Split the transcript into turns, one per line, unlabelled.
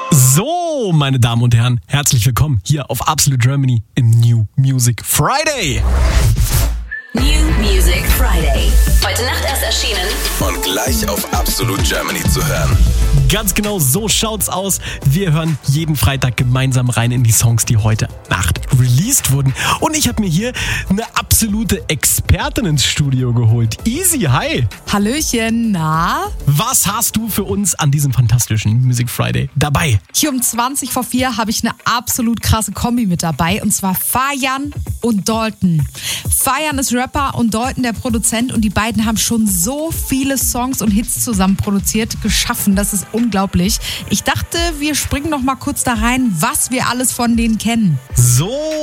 So, meine Damen und Herren, herzlich willkommen hier auf Absolute Germany im New Music Friday.
New Music Friday. Heute Nacht erst erschienen.
Und gleich auf Absolute Germany zu hören.
Ganz genau so schaut's aus. Wir hören jeden Freitag gemeinsam rein in die Songs, die heute Nacht released wurden. Und ich habe mir hier eine absolute Expertin ins Studio geholt. Easy, hi.
Hallöchen, na?
Was hast du für uns an diesem fantastischen Music Friday dabei?
Hier um 20 vor 4 habe ich eine absolut krasse Kombi mit dabei, und zwar Fajan und Dalton. Fajan ist Rapper und Dalton der Produzent, und die beiden haben schon so viele Songs und Hits zusammen produziert, geschaffen. Das ist unglaublich. Ich dachte, wir springen noch mal kurz da rein, was wir alles von denen kennen.
So